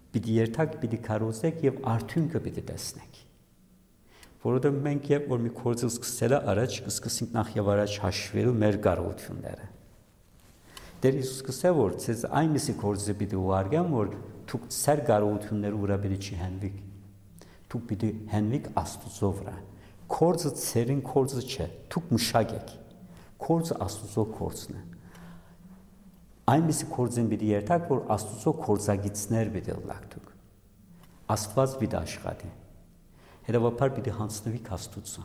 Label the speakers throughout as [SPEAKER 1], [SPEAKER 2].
[SPEAKER 1] պիտի երթակ պիտի կարողացեք եւ արդյունքը պիտի տեսնեք։ Որովհետեւ մենք երբ որ մի գործը սկսելա առաջ կսկսենք նախ եւ առաջ հաշվելու մեր կարողությունները։ Տեր Հիսուս կսե որ ցեզ այնպիսի գործը պիտի ուղարկեմ, որ դուք ծեր կարողությունները ուրա պիտի չի հենվիկ։ Դուք պիտի հենվիկ Աստծո վրա։ Գործը ցերին գործը չէ, դուք մշակեք։ Գործը Աստծո գործն է։ Այնպիսի գործին պիտի երթակ, որ Աստծո գործագիծներ պիտի լակ դուք։ Աստված պիտի աշխատի։ Հետևաբար պիտի հանձնվիկ Աստծո։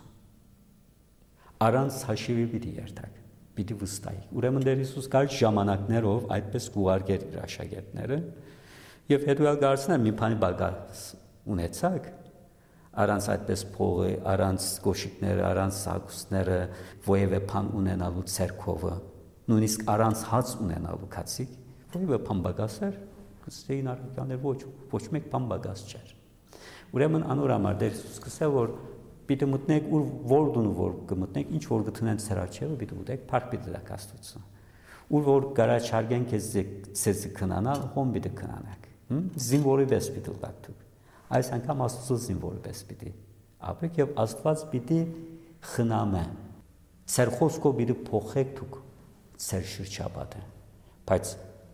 [SPEAKER 1] Առանց հաշիվի պիտի երթակ, պիտի վստահի։ Ուրեմն Տեր Հիսուս կար ժամանակներով այդպես կուղարկեր իր աշակերտները եւ հետո ալ գարցներ մի բանի բագաս ունեցակ առանց այդպես փողը, առանց գոշիկները, առանց սակուսները, ովևէ բան ունենալու ցերկովը, նույնիսկ առանց հաց ունենալու քացիկ, ովևէ բան բագասեր, կստեին արքաներ ոչ մեկ բան բագաս չէր։ Ուրեմն անոր համար Տեր Հիսուս կսե որ պիտի մտնեք որ դու որ կմտնեք ինչ որ գտնեն ցեր արջևը պիտի ուտեք փառք պիտի դակ Աստծո ուր որ գարաչարգեն քեզ քնանալ հոմ պիտի քնանաք զինվորի պես պիտի դակ այս անգամ Աստծո զինվորի պես պիտի ապրեք եւ Աստված պիտի խնամե ցեր խոսքով պիտի փոխեք դուք ցեր շրջապատը բայց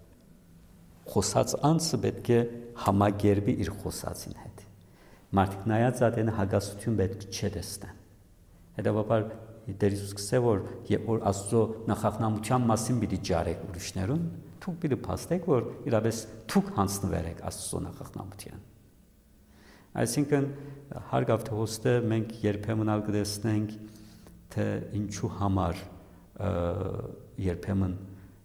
[SPEAKER 1] խոսած անձը պետք է համագերբի իր խոսածին հետ Մարդիկ նայած ատեն հագասություն պետք չէ տեսնեն։ Հետևաբար Տեր Հիսուս կսե որ երբ որ Աստծո նախախնամության մասին պիտի ջարեք ուրիշներուն, դուք պիտի փաստեք որ իրապես դուք հանձնվերեք Աստծո նախախնամության։ Այսինքն հարգավ թե հոստը մենք երբեմն ալ կտեսնենք թե ինչու համար երբեմն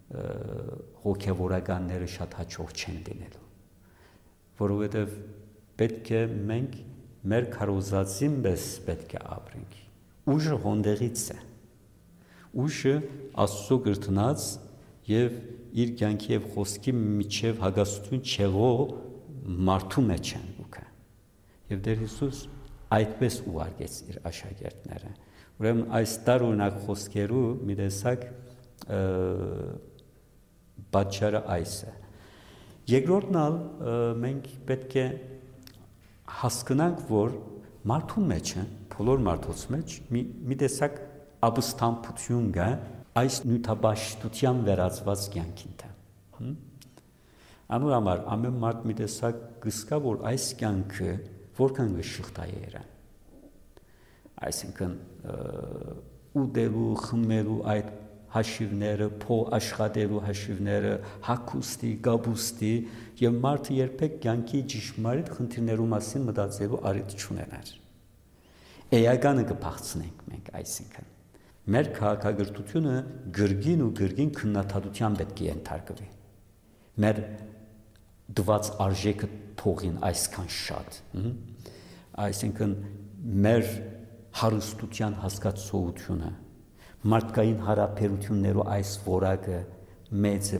[SPEAKER 1] հոգևորականները շատ հաջող չեն լինելու։ Որովհետև պետք է մենք մեր քարոզածին պես պետք է ապրենք։ Ուժը հոնդեղից է։ Ուժը Աստծո գրտնած եւ իր կյանքի եւ խոսքի միջև հագասություն չեղող մարդու մեջ են ուքը։ Եվ Տեր Հիսուս այդպես ուղարկեց իր աշակերտները։ Ուրեմն այս տարօրինակ խոսքերու մի տեսակ պատճառը այս է։ Երկրորդն ալ մենք պետք է հասկանանք, որ մարդու մեջ է, բոլոր մարդոց մեջ մի տեսակ ապստամբություն կա այս նյութաբաշխության վերածված կյանքին թե։ Անոր համար ամեն մարդ մի տեսակ գսկա, որ այս կյանքը որքան գշղթայեր է։ Այսինքն ուտելու, խմելու այդ հաշիվները, փող աշխատելու հաշիվները, հագուստի, գաբուստի եւ մարդը երբեք կյանքի ճշմարիտ խնդիրներու մասին մտածելու արիթ չունենար։ Էականը կփախցնենք մենք այսինքն։ Մեր քաղաքագրությունը գրգին ու գրգին քննադատության պետք է ենթարկվի։ Մեր դված արժեքը թողին այսքան շատ։ Այսինքն մեր հարստության հասկացողությունը մարդկային հարաբերություններու այս որակը մեծը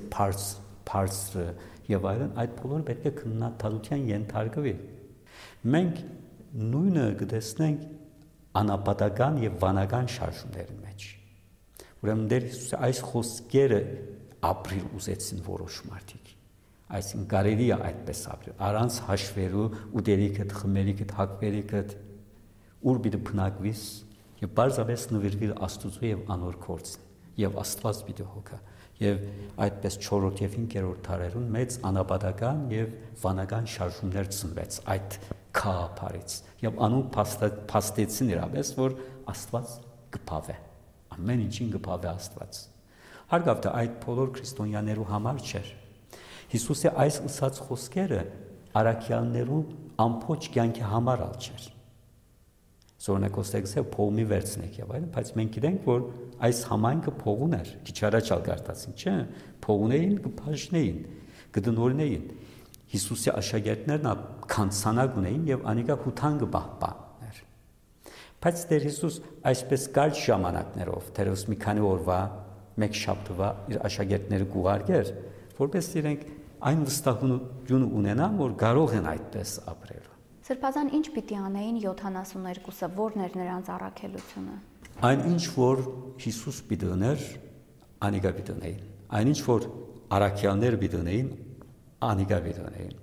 [SPEAKER 1] բարձրը եւ այլն այդ բոլորը պետք է քննադատության ենթարկվի։ Մենք նույնը կտեսնենք անապատական եւ վանական շարժումների մեջ։ Ուրեմն Տեր Հիսուսը այս խոսքերը ապրիլ ուզեցին որոշ մարդիկ։ Այսինքն կարելի է այդպես ապրել առանց հաշվելու ուտելիքդ, խմելիքդ, հագվելիքդ ուր պիտի բնակվիս եւ բարձրապես նվիրվի Աստծո եւ անոր գործին եւ Աստված պիտի հոգա եւ այդպես 4-րդ եւ 5-րդ դարերուն մեծ անապատական եւ վանական շարժումներ ծնվեց այդ քահապարից եւ անուն փաստեցին իրապես որ Աստված կփավե ամեն ինչին կփավե Աստված հարգավ թե այդ բոլոր քրիստոնյաներու համար չէր Հիսուսի այս ըսած խոսքերը արաքյաններու ամբողջ կյանքի համար ալ չէր Զորնակոստեքսը փողմի վերցնեք եւ այլն, բայց մենք գիտենք, որ այս համայնքը փողուն էր, քիչ առաջ ալ գարտացին, չէ՞, փողունեին, կփաշնեին, կդնորնեին։ Հիսուսի աշակերտներն քանցանակ ունեին եւ անիկա հութան կբահբաներ։ Բայց Տեր Հիսուս այսպես կարճ ժամանակներով, թերևս մի քանի օրվա, մեկ շաբթվա իր աշակերտները կուղարկեր, որպես իրենք այն վստահություն ունենան, որ կարող են այդպես ապրել։
[SPEAKER 2] Սրբազան ինչ պիտի անեին 72-ը, որն էր նրանց առաքելությունը։
[SPEAKER 1] Այն ինչ որ Հիսուս պիտի ուներ, անիկա պիտի ունեին։ Այն ինչ որ առաքյալներ պիտի ունեին, անիկա պիտի ունեին։